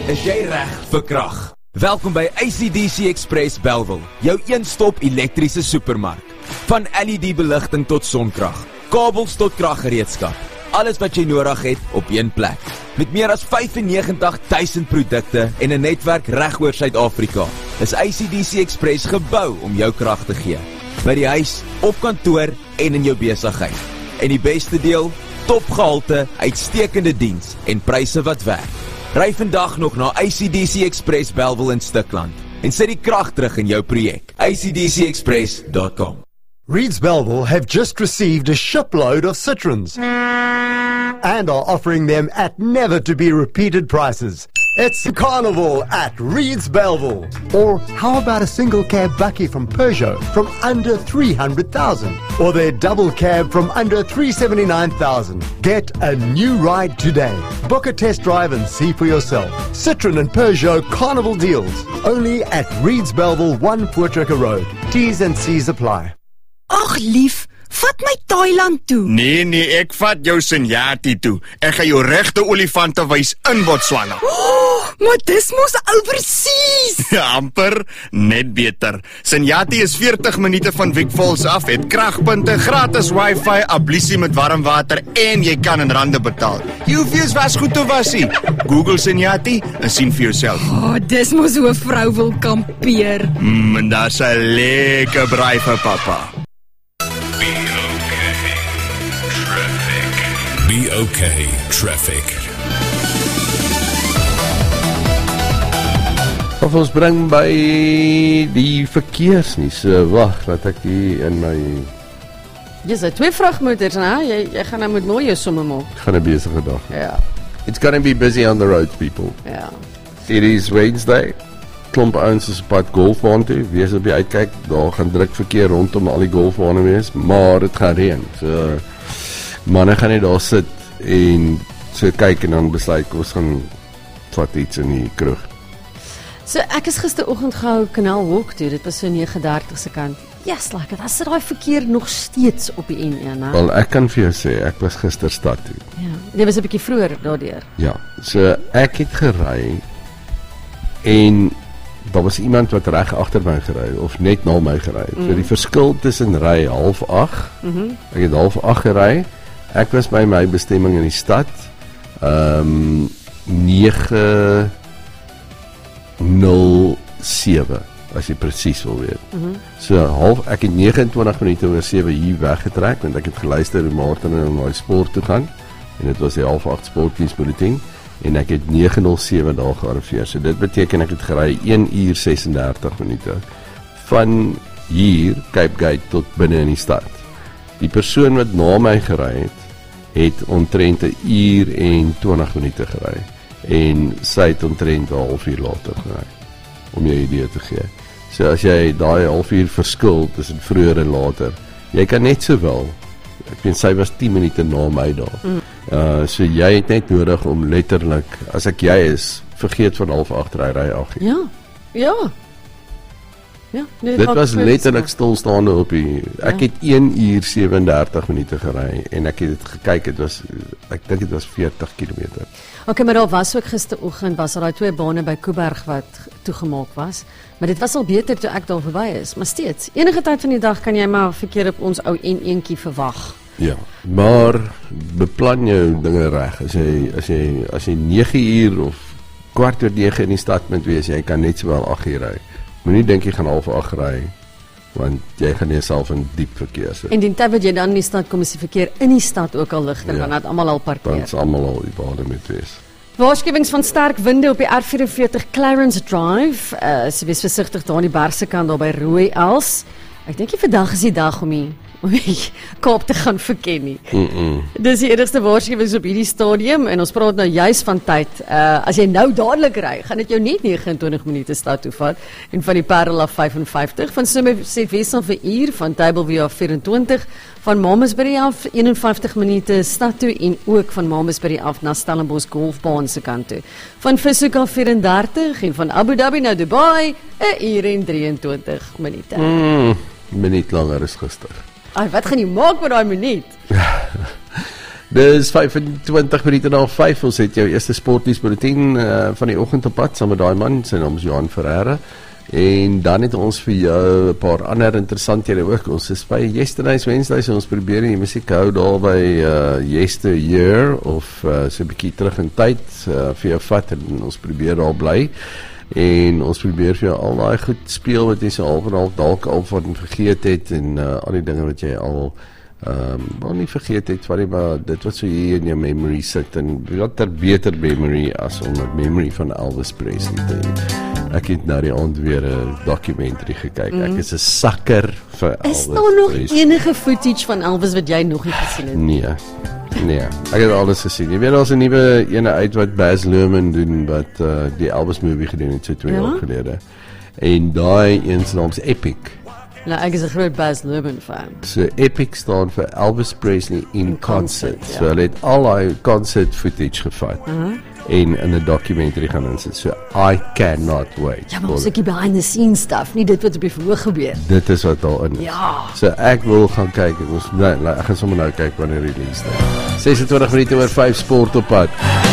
Is jy reg vir krag? Welkom by AC/DC Express Bellville, jou een-stop elektriese supermark. Van LED beligting tot sonkrag, kabels tot kraggereedskap. Alles wat jy nodig het op een plek. Met meer as 95,000 produkte en 'n netwerk reg oor Suid-Afrika, is AC/DC Express gebou om jou krag te gee. By die huis, op kantoor en in jou besigheid. En die beste deel, topgehalte, uitstekende diens en pryse wat werk. Ry vandag nog na AC/DC Express Bellville in Stikland en sit die krag terug in jou projek. acdcexpress.com. Reeds Bellville have just received a shipload of Citroens and are offering them at never-to-be-repeated prices. It's Carnival at Reeds Bellville. Or how about a single cab Bucky from Peugeot from under 300,000? Or their double cab from under 379,000? Get a new ride today. Book a test drive and see for yourself. Citroen and Peugeot Carnival deals. Only at Reeds Bellville, 1 Voortrekker Road. T's and C's apply. Ag lief, vat my Thailand toe. Nee, ek vat jou Senyati toe. Ek gaan jou regte olifante wys in Botswana. Maar dis mos oorseas. Amper, net beter. Senyati is 40 minute van Vic Falls af, het kragpunte, gratis wifi, ablusie met warm water en jy kan in rande betaal. Jy hoef eers was goed te wasie. Google Senyati en sien vir jouself. Dis mos hoe 'n vrou wil kampeer. En daar's 'n lekker braai vir papa. Be okay, traffic. Of ons bring by die verkeersnuus. Wag, laat ek die in my... Dis 2 vragmotors, né? Jy gaan nou met mooi jou somme maak. Gaan 'n besige dag. Ja. It's gonna be busy on the roads, people. Ja. It is Wednesday. Klomp ouens is op pad golfbaan toe. Wees op die uitkyk. Daar gaan druk verkeer rondom al die golfbane wees, maar dit gaan reën. So manne gaan net daar sit en so kyk en dan besluit ons gaan vat iets in die kroeg. So ek is gisteroggend gehou Kanaal Hoek toe. Dit was so 9:30 se kant. Yes, like it. As daai verkeer nog steeds op die N1, hè? Wel, ek kan vir jou sê, ek was gister stad toe. Ja. Dit was 'n bietjie vroeër daardeur. Ja. So ek het gery en daar was iemand wat reg agter my gery of net na my gery. So die verskil tussen ry 7:30. Ek het 7:30 gery. Ek was by my bestemming in die stad. 9:07 as jy presies wil weet. So ek het 29 minute oor 7 hier weggetrek want ek het geluister hoe Martin en my sport toe gaan en dit was die 7:30 sportdiensbulletin en ek het 9:07 daar gearriveer. So dit beteken ek het gery 1 uur 36 minute van hier Cape Gate tot binne in die stad. Die persoon wat na my gery het omtrent 1 uur en 20 minute gery en sy het omtrent 'n halfuur later gery om jou idee te gee. So as jy daai halfuur verskil tussen vroeër en later, jy kan net sowel, ek weet sy was 10 minute na my daar. So jy het net nodig om letterlik, as ek jy is, vergeet van 7:30 ry 8 uur. Ja. Ja. Ja, dit was letterlik stilstaande op die, ek het 1 uur 37 minute gery en ek het gekyk, ek dink dit was 40 km. Okay, maar daar was ook gisteroggend, was daar 2 bane by Kuiberg wat toegemaak was, maar dit was al beter toe ek daar verby is, maar steeds, enige tyd van die dag kan jy maar verkeer op ons ou N1 verwag. Ja, maar beplan jou dinge reg, as jy 9 uur of 8:15 in die stad moet wees, jy kan net sowel 8 uur ry. Moenie dink jy gaan 7:30 ry, want jy gaan jouself in diep verkeer sit. En die tyd wat jy dan in die stad kom, is die verkeer in die stad ook al ligter, want dat almal al parkeer. Dan is almal al die bane moet wees. Waarskuwings van sterk winde op die R44 Clarence Drive. So wees versigtig daar aan die bergse kant daar by Rooi Els. Ek dink vandag is die dag om die Kaap te gaan verken nie. Dis die enigste waarskuwings op hierdie stadium en ons praat nou juis van tyd. As jy nou dadelik ry, gaan dit jou net 29 minute stad toe vat en van die Parel af 55, van Somerset West af 'n uur, van Tableview af 24, van Malmesbury af 51 minute stad toe en ook van Malmesbury af na Stellenbosch golfbaan se kant toe. Van Vishoek af 34 en van Abu Dhabi na Dubai 1 uur en 23 minute. Minuut langer is gister. Wat gaan jy maak met daai minuut? Dis 25 minute na 5, ons het jou eerste sportnuusbulletin van die oggend op pad, saam met daai man, sy naam is Johan Ferreira. En dan het ons vir jou 'n paar ander interessanthede ook. Ons is by Yesterday's Wednesday, so ons probeer die musiek hou daar by Yesteryear of so 'n bietjie terug in tyd vir jou vat en ons probeer daar bly. En ons probeer vir jou al daai goed speel wat jy so half en half dalk al van vergeet het en al die dinge wat jy al wel nie vergeet het, maar dit wat so hier in jou memory sit en wat 'n beter memory as om 'n memory van Elvis Presley te hê. Ek het na die aand weer 'n dokumentary gekyk. Ek is 'n sucker vir Elvis. Is daar nog Presley. enige footage van Elvis wat jy nog nie gesien het? Nee, ek het alles gesien. Jy weet daar's 'n nuwe ene uit wat Baz Luhrmann doen wat die Elvis movie gedoen het so 2 jaar gelede. En daai een se naam is Epic. Nou, ek is 'n groot Baz Luhrmann fan. So Epic staan vir Elvis Presley in concert. concert, So hulle het al daai concert footage gevat. En in 'n dokumentary gaan insit. So I cannot wait. Ja, maar ons ek behind the scenes stuff, nie dit wat op die verhoog gebeur. Dit is wat daarin is. Ja. So ek wil gaan kyk. Ek gaan sommer nou kyk wanneer die release is. 26 minute oor 5 sport op pad.